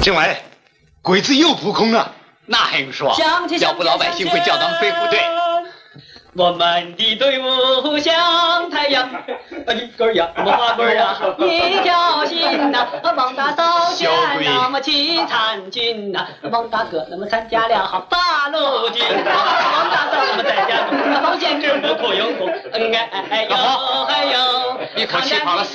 政委，鬼子又扑空了， 那还用说？要不老百姓会叫咱们飞虎队。 我们的队伍像太阳，一根呀，我们花棍呀，一条心呐。王大嫂见那么齐参军呐，王大哥那么参加了八路军，王大嫂那么在家中，方先知不哭有哭，哎呦哎呦， 一口气跑了